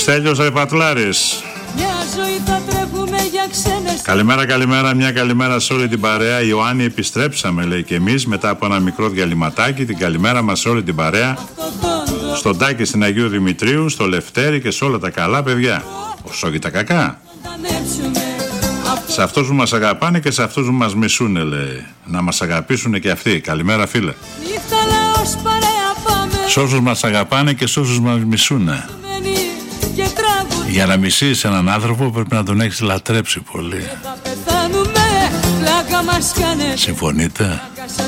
Στέλιος Ρεπατλάρης. Καλημέρα, μια καλημέρα σε όλη την παρέα. Ιωάννη, επιστρέψαμε, λέει, και εμείς μετά από ένα μικρό διαλυματάκι. Την καλημέρα μας σε όλη την παρέα. Στον Τάκη, στην Αγίου Δημητρίου, στο Λευτέρη και σε όλα τα καλά παιδιά. Όσο και τα κακά. Σε αυτούς που μας αγαπάνε και σε αυτούς που μας μισούνε, λέει. Να μας αγαπήσουν και αυτοί. Καλημέρα, φίλε. Σε όσους μας αγαπάνε και σε όσους μας μισούνε. Για να μισείς έναν άνθρωπο πρέπει να τον έχεις λατρέψει πολύ. Συμφωνείτε?